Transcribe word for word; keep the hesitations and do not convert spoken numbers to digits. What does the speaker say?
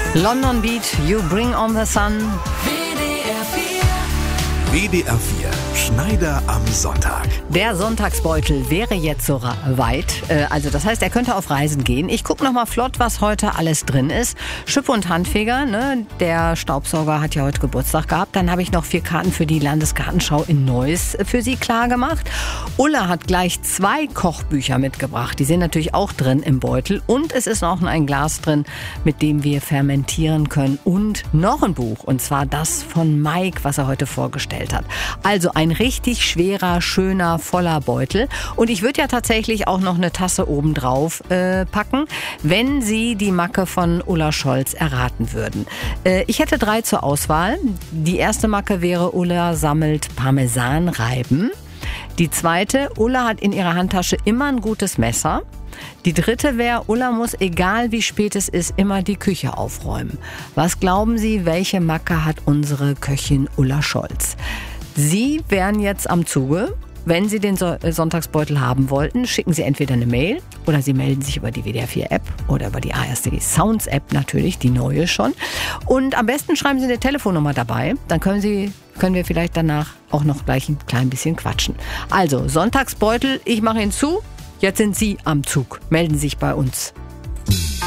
London Beat, You Bring on the Sun. W D R vier, Schneider am Sonntag. Der Sonntagsbeutel wäre jetzt so weit. Also das heißt, er könnte auf Reisen gehen. Ich gucke noch mal flott, was heute alles drin ist. Schippe und Handfeger, ne? Der Staubsauger hat ja heute Geburtstag gehabt. Dann habe ich noch vier Karten für die Landesgartenschau in Neuss für Sie klar gemacht. Ulla hat gleich zwei Kochbücher mitgebracht. Die sind natürlich auch drin im Beutel. Und es ist noch ein Glas drin, mit dem wir fermentieren können. Und noch ein Buch. Und zwar das von Mike, was er heute vorgestellt hat. Also ein richtig schwerer, schöner, voller Beutel. Und ich würde ja tatsächlich auch noch eine Tasse obendrauf äh, packen, wenn Sie die Macke von Ulla Scholz erraten würden. Äh, ich hätte drei zur Auswahl. Die erste Macke wäre: Ulla sammelt Parmesanreiben. Die zweite: Ulla hat in ihrer Handtasche immer ein gutes Messer. Die dritte wäre: Ulla muss, egal wie spät es ist, immer die Küche aufräumen. Was glauben Sie, welche Macke hat unsere Köchin Ulla Scholz? Sie wären jetzt am Zuge. Wenn Sie den so- Sonntagsbeutel haben wollten, schicken Sie entweder eine Mail oder Sie melden sich über die W D R vier App oder über die A R C Sounds App natürlich, die neue schon. Und am besten schreiben Sie eine Telefonnummer dabei, dann können Sie, können wir vielleicht danach auch noch gleich ein klein bisschen quatschen. Also Sonntagsbeutel, ich mache ihn zu. Jetzt sind Sie am Zug. Melden Sie sich bei uns.